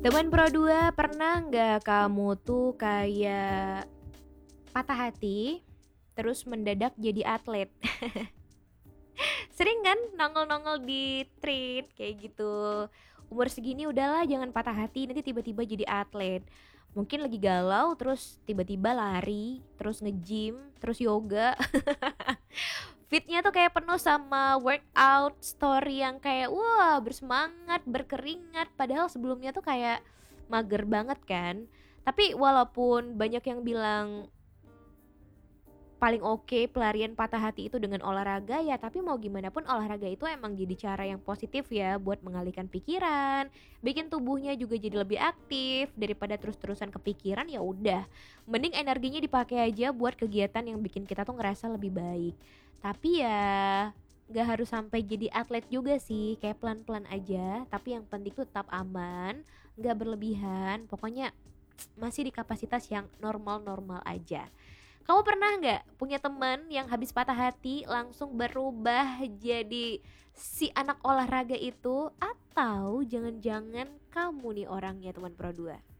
Teman Pro 2, pernah nggak kamu tuh kayak patah hati, terus mendadak jadi atlet? Sering kan nongol-nongol di tweet kayak gitu. Umur segini udahlah jangan patah hati, nanti tiba-tiba jadi atlet. Mungkin lagi galau, terus tiba-tiba lari, terus nge-gym, terus yoga. Fitnya tuh kayak penuh sama workout story yang kayak wah bersemangat, berkeringat. Padahal sebelumnya tuh kayak mager banget kan. Tapi walaupun banyak yang bilang paling oke pelarian patah hati itu dengan olahraga ya, tapi mau gimana pun olahraga itu emang jadi cara yang positif ya buat mengalihkan pikiran, bikin tubuhnya juga jadi lebih aktif daripada terus-terusan kepikiran. Ya udah, mending energinya dipakai aja buat kegiatan yang bikin kita tuh ngerasa lebih baik. Tapi ya nggak harus sampai jadi atlet juga sih, kayak pelan-pelan aja, tapi yang penting tuh tetap aman, nggak berlebihan, pokoknya masih di kapasitas yang normal-normal aja. Kamu pernah nggak punya teman yang habis patah hati langsung berubah jadi si anak olahraga itu? Atau jangan-jangan kamu nih orangnya, teman Pro 2?